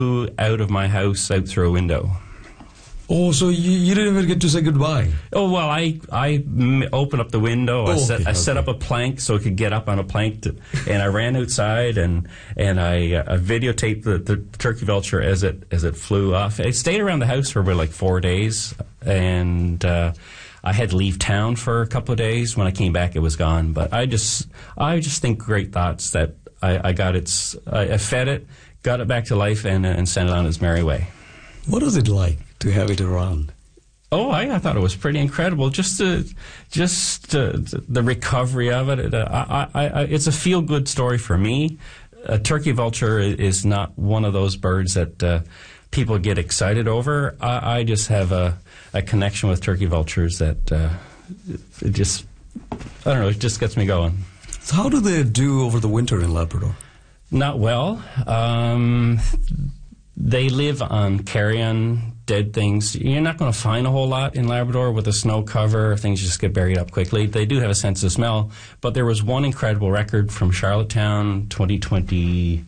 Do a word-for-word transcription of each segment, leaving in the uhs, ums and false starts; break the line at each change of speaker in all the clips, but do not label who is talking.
flew out of my house out through a window.
Oh, so you, you didn't even get to say goodbye?
Oh, well, I I m- opened up the window.
Oh,
I set
okay,
I set
okay.
up a plank so it could get up on a plank, to, and I ran outside and and I, uh, I videotaped the, the turkey vulture as it as it flew off. I stayed around the house for about like four days, and uh, I had to leave town for a couple of days. When I came back, it was gone. But I just I just think great thoughts that I, I got its I, I fed it, got it back to life, and and sent it on its merry way.
What is it like to have it around?
Oh, I, I thought it was pretty incredible. Just to, just uh, the recovery of it. it uh, I, I, I, it's a feel-good story for me. A turkey vulture is not one of those birds that uh, people get excited over. I, I just have a, a connection with turkey vultures that uh, it just, I don't know, it just gets me going.
So how do they do over the winter in Labrador?
Not well. Um, they live on carrion, dead things. You're not going to find a whole lot in Labrador with the snow cover. Things just get buried up quickly. They do have a sense of smell, but there was one incredible record from Charlottetown, twenty twenty-four.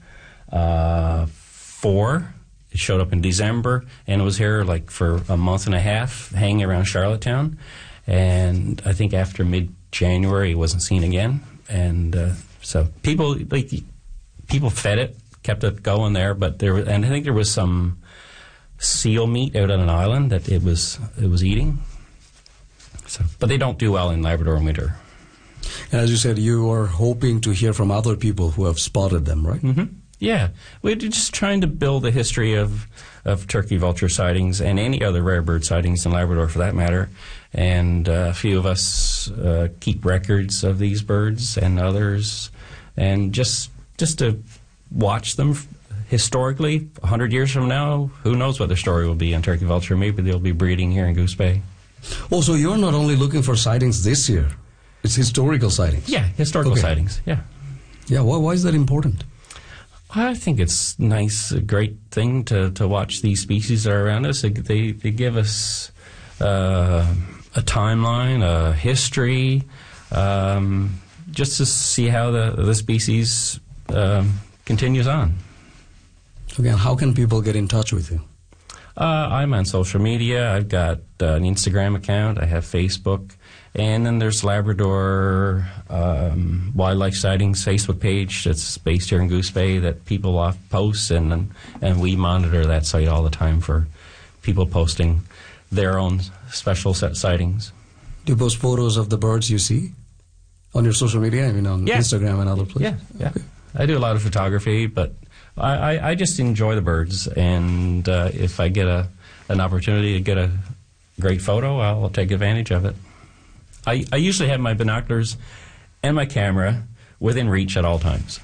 It showed up in December, and it was here like for a month and a half, hanging around Charlottetown. And I think after mid-January, it wasn't seen again. And uh, so people like people fed it, kept it going there. But there, was, and I think there was some seal meat out on an island that it was it was eating. So, but they don't do well in Labrador in winter.
And as you said, you are hoping to hear from other people who have spotted them, right?
Mm-hmm. Yeah, we're just trying to build a history of of turkey vulture sightings and any other rare bird sightings in Labrador, for that matter. And uh, a few of us uh, keep records of these birds and others, and just just to watch them historically. A hundred years from now, who knows what their story will be on turkey vulture? Maybe they'll be breeding here in Goose Bay.
Also, you're not only looking for sightings this year; it's historical sightings.
Yeah, historical
Okay.
sightings. Yeah.
Yeah. Why? Why is that important?
I think it's nice, a great thing to, to watch these species that are around us. They, they, they give us uh, a timeline, a history, um, just to see how the, the species um, continues on.
Okay. And how can people get in touch with you?
Uh, I'm on social media. I've got uh, an Instagram account. I have Facebook. And then there's Labrador um, Wildlife Sightings Facebook page that's based here in Goose Bay that people off post, and, and and we monitor that site all the time for people posting their own special set sightings.
Do you post photos of the birds you see on your social media? I mean, on
Yeah.
Instagram and other places?
Yeah, yeah. I do a lot of photography, but I, I, I just enjoy the birds, and uh, if I get a an opportunity to get a great photo, I'll take advantage of it. I, I usually have my binoculars and my camera within reach at all times.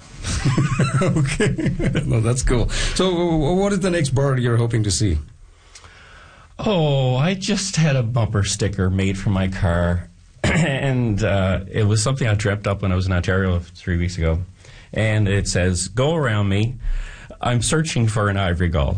Okay. No, that's cool. So w- what is the next bird you're hoping to see?
Oh, I just had a bumper sticker made for my car, and uh, it was something I dreamt up when I was in Ontario three weeks ago. And it says, "Go around me, I'm searching for an ivory gull."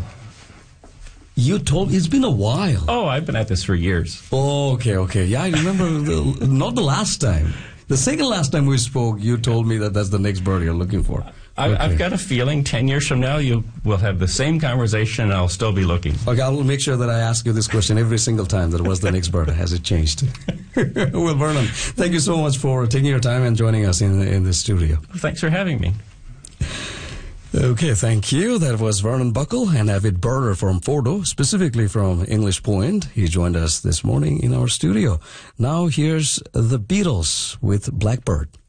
You told it's been a while.
Oh, I've been at this for years.
Oh, okay, okay. Yeah, I remember. the, not the last time. The second last time we spoke, you told me that that's the next bird you're looking for.
I,
Okay.
I've got a feeling ten years from now you will have the same conversation and I'll still be looking.
Okay, I will make sure that I ask you this question every single time. That was the next bird. Has it changed? Well, Vernon, thank you so much for taking your time and joining us in in the studio.
Thanks for having me.
Okay, thank you. That was Vernon Buckle, an avid birder from Fordo, specifically from English Point. He joined us this morning in our studio. Now here's the Beatles with Blackbird.